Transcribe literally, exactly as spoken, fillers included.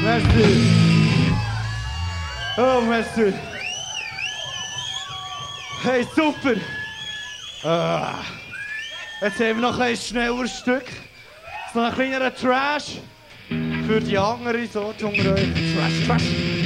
Merci. Oh, merci. Hey, super. Ah. Jetzt haben wir noch ein schnelleres Stück. Jetzt noch ein kleinerer Trash. Für die anderen Sorte unter euch. Trash, Trash.